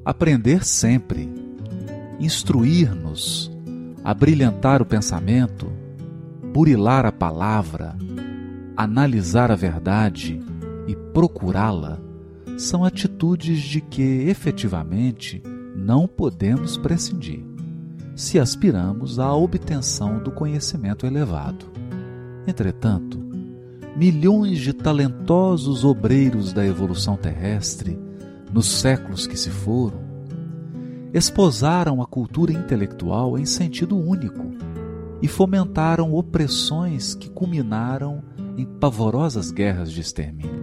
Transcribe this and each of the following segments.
aprender sempre, instruir-nos, abrilhantar o pensamento, burilar a palavra, analisar a verdade e procurá-la, são atitudes de que, efetivamente, não podemos prescindir, se aspiramos à obtenção do conhecimento elevado. Entretanto, milhões de talentosos obreiros da evolução terrestre, nos séculos que se foram, esposaram a cultura intelectual em sentido único e fomentaram opressões que culminaram em pavorosas guerras de extermínio.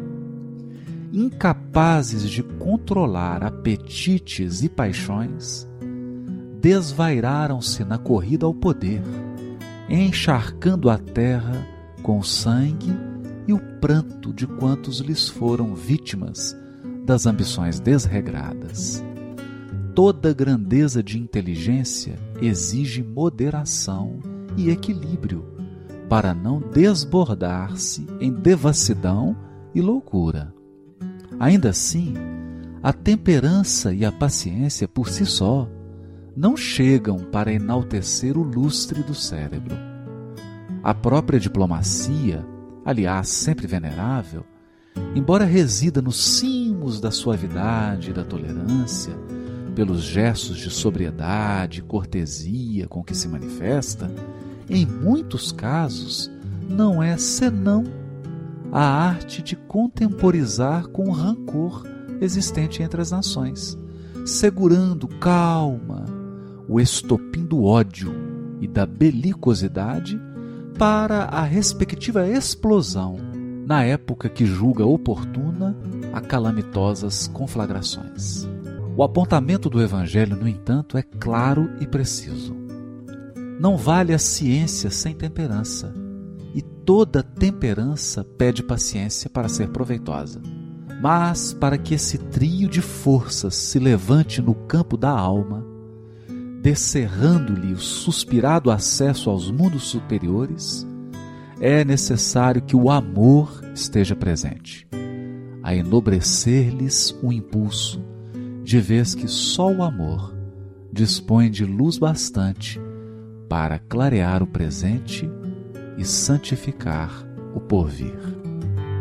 Incapazes de controlar apetites e paixões, desvairaram-se na corrida ao poder, encharcando a terra com o sangue e o pranto de quantos lhes foram vítimas das ambições desregradas. Toda grandeza de inteligência exige moderação e equilíbrio para não desbordar-se em devassidão e loucura. Ainda assim, a temperança e a paciência por si só não chegam para enaltecer o lustre do cérebro. A própria diplomacia, aliás sempre venerável, embora resida nos cimos da suavidade e da tolerância, pelos gestos de sobriedade e cortesia com que se manifesta, em muitos casos não é senão a arte de contemporizar com o rancor existente entre as nações, segurando calma o estopim do ódio e da belicosidade para a respectiva explosão na época que julga oportuna a calamitosas conflagrações. O apontamento do Evangelho, no entanto, é claro e preciso. Não vale a ciência sem temperança, e toda temperança pede paciência para ser proveitosa. Mas, para que esse trio de forças se levante no campo da alma, descerrando-lhe o suspirado acesso aos mundos superiores, é necessário que o amor esteja presente, a enobrecer-lhes o impulso, de vez que só o amor dispõe de luz bastante para clarear o presente e santificar o porvir.